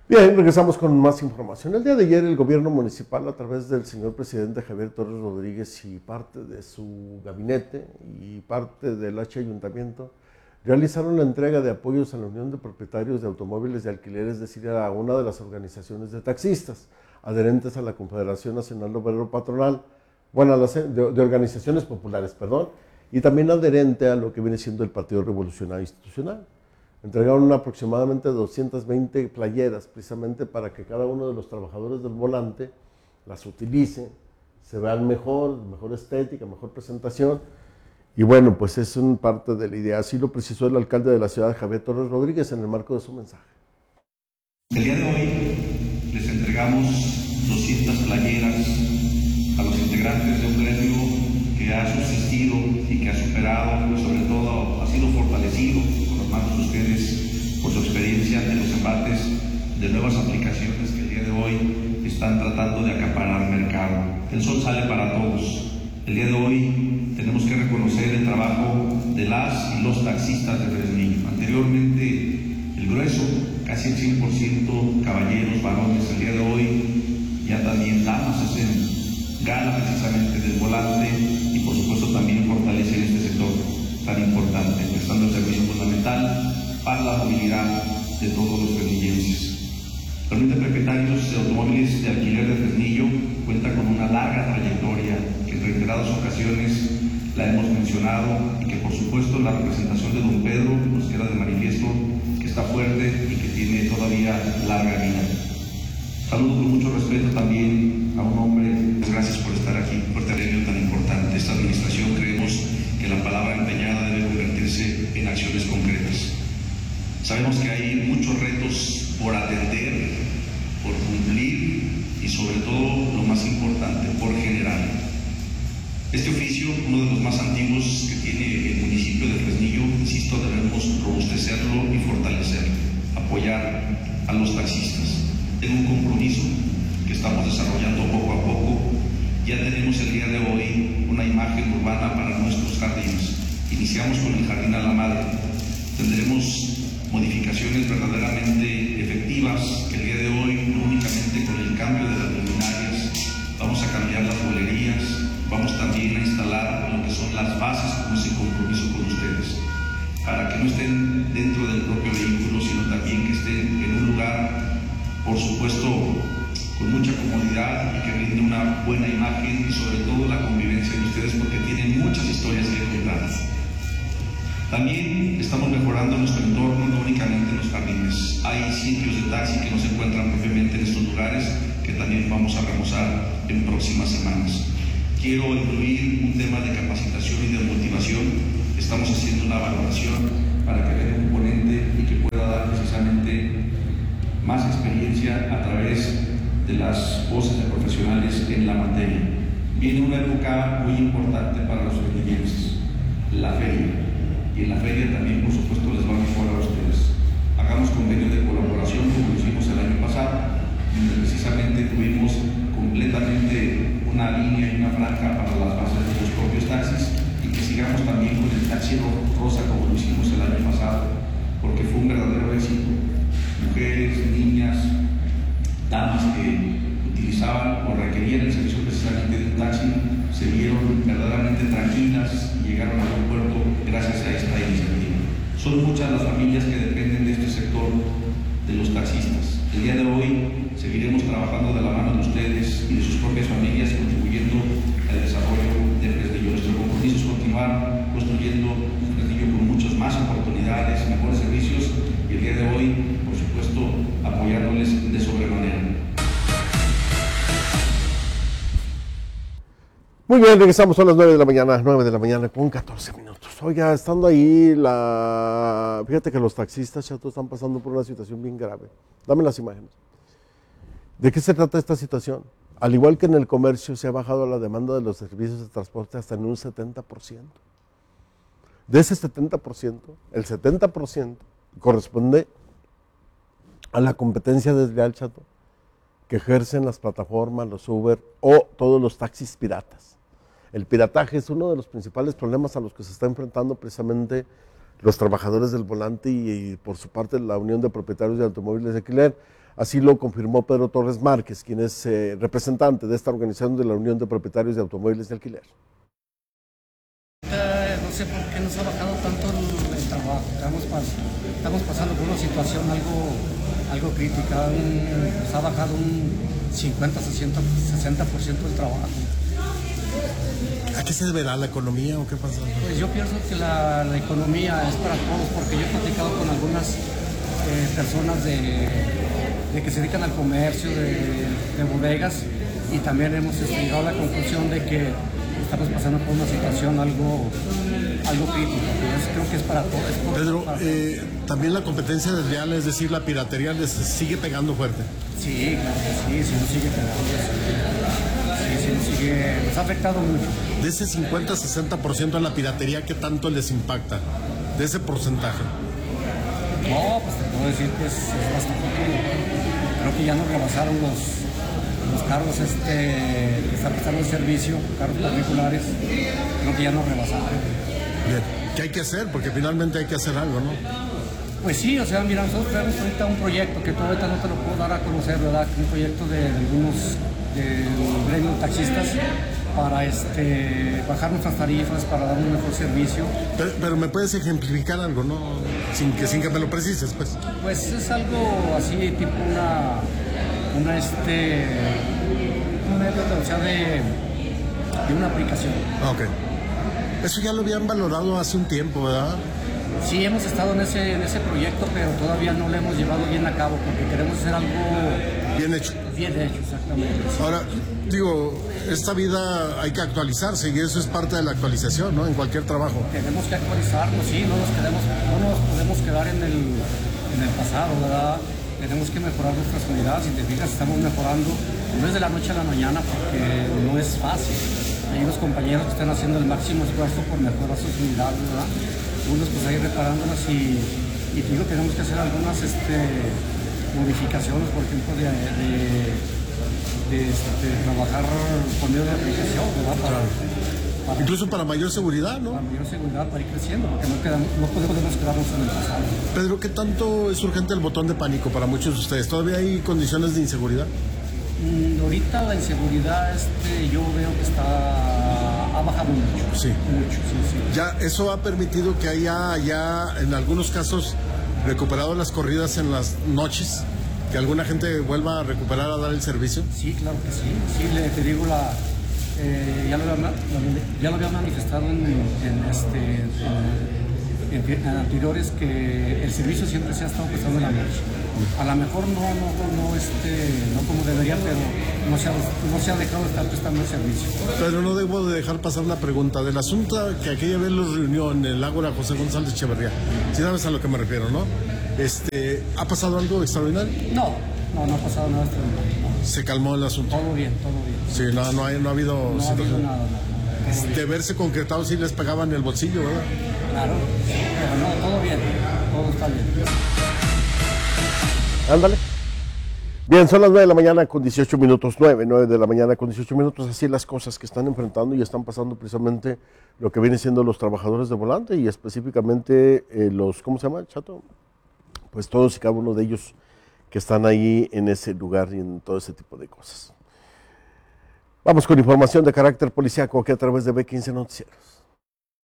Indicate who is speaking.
Speaker 1: Bien, regresamos con más información. El día de ayer el gobierno municipal, a través del señor presidente Javier Torres Rodríguez y parte de su gabinete y parte del Ayuntamiento, realizaron la entrega de apoyos a la Unión de Propietarios de Automóviles de Alquiler, es decir, a una de las organizaciones de taxistas, adherentes a la Confederación Nacional Obrero Patronal, bueno, de organizaciones populares, perdón, y también adherente a lo que viene siendo el Partido Revolucionario Institucional. Entregaron aproximadamente 220 playeras, precisamente para que cada uno de los trabajadores del volante las utilice, se vean mejor, mejor estética, mejor presentación. Y bueno, pues es un parte de la idea. Así lo precisó el alcalde de la ciudad, Javier Torres Rodríguez, en el marco de su mensaje.
Speaker 2: El día de hoy les entregamos 200 playeras a los integrantes de un gremio que ha subsistido y que ha superado, y sobre todo ha sido fortalecido con las manos de ustedes por su experiencia en los embates de nuevas aplicaciones que el día de hoy están tratando de acaparar mercado. El sol sale para todos. El día de hoy tenemos que reconocer el trabajo de las y los taxistas de Fresnillo. Anteriormente, el grueso, casi el 100% caballeros, varones, el día de hoy ya también damas hacen gana precisamente del volante y por supuesto también fortalecen este sector tan importante, prestando el servicio fundamental para la movilidad de todos los fresnillenses. La Unión de Propietarios de Automóviles de Alquiler de Fresnillo cuenta con una larga trayectoria que en reiteradas ocasiones la hemos mencionado y que por supuesto la representación de don Pedro nos queda de manifiesto que está fuerte y que tiene todavía larga vida. Saludo con mucho respeto también a un hombre. Gracias por estar aquí, por este evento tan importante. Esta administración creemos que la palabra empeñada debe convertirse en acciones concretas. Sabemos que hay muchos retos por atender, por cumplir y sobre todo, lo más importante, por generar. Este oficio, uno de los más antiguos que tiene el municipio de Fresnillo, insisto, debemos robustecerlo y fortalecerlo, apoyar a los taxistas. En un compromiso que estamos desarrollando poco a poco, ya tenemos el día de hoy una imagen urbana para nuestros jardines. Iniciamos con el Jardín a la Madre. Tendremos modificaciones verdaderamente efectivas que el día de hoy, no únicamente con el cambio de las luminarias, vamos a cambiar las bolerías, vamos también a instalar lo que son las bases con ese compromiso con ustedes, para que no estén dentro del propio vehículo, sino también que estén en un lugar, por supuesto, con mucha comodidad y que brinde una buena imagen y sobre todo la convivencia de ustedes, porque tienen muchas historias que contar. También estamos mejorando nuestro entorno, no únicamente en los jardines. Hay sitios de taxi que no se encuentran propiamente en estos lugares que también vamos a remozar en próximas semanas. Quiero incluir un tema de capacitación y de motivación. Estamos haciendo una valoración para que haya un ponente y que pueda dar precisamente más experiencia a través de las voces de profesionales en la materia. Viene una época muy importante para los fresnillenses, la feria. Y en la feria también, por supuesto, les va a mejorar a ustedes. Hagamos convenios de colaboración como lo hicimos el año pasado, donde precisamente tuvimos completamente una línea y una franja para las bases de los propios taxis, y que sigamos también con el taxi rosa como lo hicimos el año pasado, porque fue un verdadero éxito. Mujeres, niñas, damas que utilizaban o requerían el servicio precisamente de un taxi se vieron verdaderamente tranquilas y llegaron a buen puerto gracias a esta iniciativa. Son muchas las familias que dependen de este sector de los taxistas. El día de hoy seguiremos trabajando de la mano de ustedes y de sus propias familias, contribuyendo al desarrollo de Fresnillo. Nuestro compromiso es continuar construyendo un Fresnillo con muchas más oportunidades, mejores servicios, y el día de hoy, por supuesto, apoyándoles de sobremanera.
Speaker 1: Muy bien, regresamos, son las 9 de la mañana con 14 minutos. Oiga, estando ahí, fíjate que los taxistas, chato, están pasando por una situación bien grave. Dame las imágenes. ¿De qué se trata esta situación? Al igual que en el comercio, se ha bajado la demanda de los servicios de transporte hasta en un 70%. De ese 70%, el 70% corresponde a la competencia desleal, chato, que ejercen las plataformas, los Uber o todos los taxis piratas. El pirataje es uno de los principales problemas a los que se está enfrentando precisamente los trabajadores del volante y por su parte la Unión de Propietarios de Automóviles de Alquiler. Así lo confirmó Pedro Torres Márquez, quien es representante de esta organización de la Unión de Propietarios de Automóviles de Alquiler.
Speaker 3: No sé por qué nos ha bajado tanto el trabajo. Estamos pasando por una situación algo crítica. Nos ha bajado un 50, 60% del trabajo.
Speaker 4: ¿A qué se deberá? ¿La economía o qué pasa?
Speaker 3: Pues yo pienso que la economía es para todos, porque yo he platicado con algunas personas de que se dedican al comercio, de bodegas, y también hemos llegado a la conclusión de que estamos pasando por una situación algo crítica. Entonces, creo que es para todos.
Speaker 4: Pedro, también la competencia desleal, es decir, la piratería, les sigue pegando fuerte.
Speaker 3: Sí, claro que sí nos sigue pegando. Sí, nos ha afectado mucho.
Speaker 4: De ese 50-60% en la piratería, ¿qué tanto les impacta? De ese porcentaje.
Speaker 3: No, pues te puedo decir que es bastante poquito. Creo que ya nos rebasaron los carros que están prestando el servicio, carros particulares. Creo que ya nos rebasaron.
Speaker 4: Bien. ¿Qué hay que hacer? Porque finalmente hay que hacer algo, ¿no?
Speaker 3: Pues sí, o sea, mira, nosotros tenemos ahorita un proyecto que todavía no te lo puedo dar a conocer, ¿verdad? Un proyecto de algunos del gremio de taxistas para bajar nuestras tarifas, para dar un mejor servicio.
Speaker 4: Pero me puedes ejemplificar algo, ¿no? Sin que me lo precises, pues.
Speaker 3: Pues es algo así, tipo un medio de una aplicación.
Speaker 4: Ok. Eso ya lo habían valorado hace un tiempo, ¿verdad?
Speaker 3: Sí, hemos estado en ese proyecto, pero todavía no lo hemos llevado bien a cabo porque queremos hacer algo
Speaker 4: bien hecho.
Speaker 3: Bien hecho, exactamente.
Speaker 4: Ahora, digo, esta vida hay que actualizarse y eso es parte de la actualización, ¿no? En cualquier trabajo.
Speaker 3: Tenemos que actualizarnos, sí, no nos podemos quedar en el pasado, ¿verdad? Tenemos que mejorar nuestras unidades. Si te fijas, estamos mejorando, no es de la noche a la mañana porque no es fácil. Hay unos compañeros que están haciendo el máximo esfuerzo por mejorar sus unidades, ¿verdad? Unos pues ahí reparándolas y digo, tenemos que hacer algunas modificaciones, por ejemplo, de trabajar por medio de aplicación, ¿verdad?
Speaker 4: Incluso para mayor seguridad, ¿no?
Speaker 3: Para mayor seguridad, para ir creciendo, porque no podemos quedarnos en el pasado.
Speaker 4: Pedro, ¿qué tanto es urgente el botón de pánico para muchos de ustedes? ¿Todavía hay condiciones de inseguridad?
Speaker 3: Ahorita la inseguridad yo veo que ha bajado mucho.
Speaker 4: Sí.
Speaker 3: Mucho, sí.
Speaker 4: Ya, eso ha permitido que haya ya en algunos casos recuperado las corridas en las noches, que alguna gente vuelva a recuperar a dar el servicio.
Speaker 3: Sí, claro que sí. Sí, te digo, ya lo había manifestado en anteriores, que el servicio siempre se ha estado prestando en la noche. A lo mejor no como debería, pero no se ha dejado de estar prestando el servicio.
Speaker 4: Pero no debo de dejar pasar la pregunta del asunto que aquella vez los reunió en el Ágora José González Echeverría. Si sabes a lo que me refiero, ¿no? ¿Ha pasado algo extraordinario?
Speaker 3: No ha pasado nada extraordinario. No.
Speaker 4: ¿Se calmó el asunto?
Speaker 3: Todo bien.
Speaker 4: Sí, no ha habido
Speaker 3: no
Speaker 4: situación.
Speaker 3: Ha habido nada.
Speaker 4: De verse concretado, sí les pagaban el bolsillo, ¿verdad?
Speaker 3: Claro, pero no, todo bien, todo está bien.
Speaker 1: Ándale. Bien, son las 9 de la mañana con 18 minutos, 9 de la mañana con 18 minutos, así las cosas que están enfrentando y están pasando precisamente lo que vienen siendo los trabajadores de volante y específicamente ¿cómo se llama, Chato? Pues todos y cada uno de ellos que están ahí en ese lugar y en todo ese tipo de cosas. Vamos con información de carácter policíaco aquí a través de B15 Noticieros.